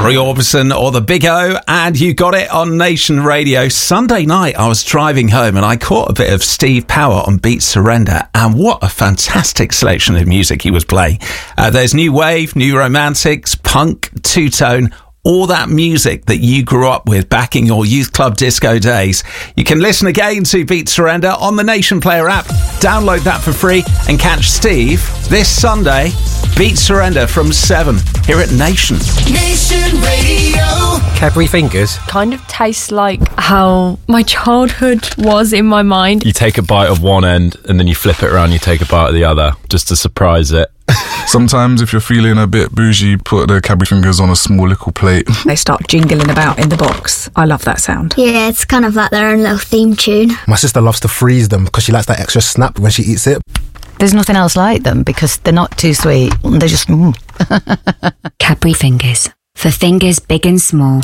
Roy Orbison or the Big O, and you got it on Nation Radio. Sunday night, I was driving home and I caught a bit of Steve Power on Beat Surrender, and what a fantastic selection of music he was playing. There's new wave, new romantics, punk, two-tone, all that music that you grew up with back in your youth club disco days. You can listen again to Beat Surrender on the Nation Player app. Download that for free and catch Steve this Sunday. Beat Surrender from 7 here at Nation. Nation Radio. Cadbury Fingers kind of tastes like how my childhood was in my mind. You take a bite of one end and then you flip it around, you take a bite of the other just to surprise it. Sometimes if you're feeling a bit bougie, put the Cadbury Fingers on a small little plate. They start jingling about in the box. I love that sound. Yeah, it's kind of like their own little theme tune. My sister loves to freeze them because she likes that extra snap when she eats it. There's nothing else like them because they're not too sweet. They're just... Cadbury Fingers. For fingers big and small.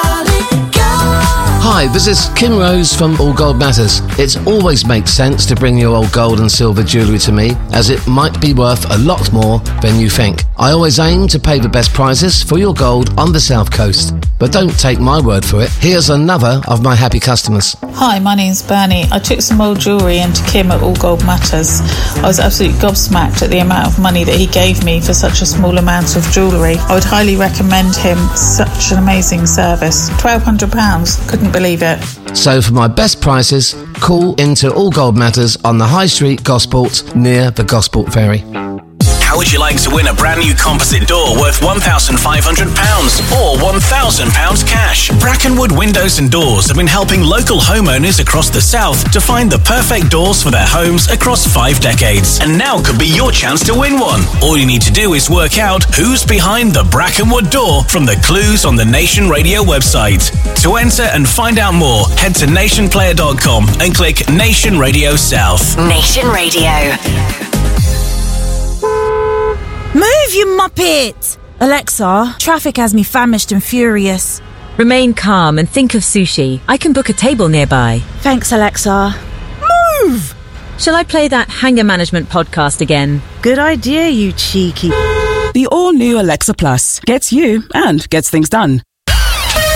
Hi, this is Kim Rose from All Gold Matters. It always makes sense to bring your old gold and silver jewellery to me, as it might be worth a lot more than you think. I always aim to pay the best prices for your gold on the South Coast. But don't take my word for it. Here's another of my happy customers. Hi, my name's Bernie. I took some old jewellery into Kim at All Gold Matters. I was absolutely gobsmacked at the amount of money that he gave me for such a small amount of jewellery. I would highly recommend him. Such an amazing service. £1,200. Couldn't believe it. So for my best prices, call into All Gold Matters on the High Street, Gosport, near the Gosport Ferry. How would you like to win a brand new composite door worth £1,500 or £1,000 cash? Brackenwood Windows and Doors have been helping local homeowners across the south to find the perfect doors for their homes across 5 decades. And now could be your chance to win one. All you need to do is work out who's behind the Brackenwood door from the clues on the Nation Radio website. To enter and find out more, head to nationplayer.com and click Nation Radio South. Nation Radio. Move, you muppet! Alexa, traffic has me famished and furious. Remain calm and think of sushi. I can book a table nearby. Thanks, Alexa. Move! Shall I play that Hanger Management podcast again? Good idea, you cheeky... The all-new Alexa Plus gets you and gets things done.